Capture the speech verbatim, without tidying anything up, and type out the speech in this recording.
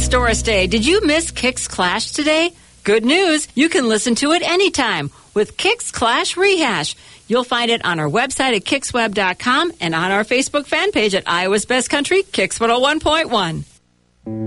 Doris Day. Did you miss Kicks Clash today? Good news, you can listen to it anytime with Kicks Clash Rehash. You'll find it on our website at kicks web dot com and on our Facebook fan page at Iowa's Best Country, Kicks one oh one point one.